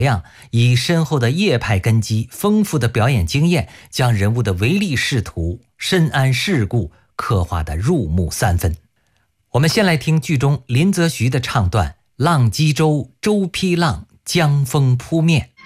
亮以深厚的业派根基、丰富的表演经验，将人物的唯利是图、深谙世故刻画得入木三分。我们先来听剧中林则徐的唱段：浪击舟，舟劈浪，江风扑面。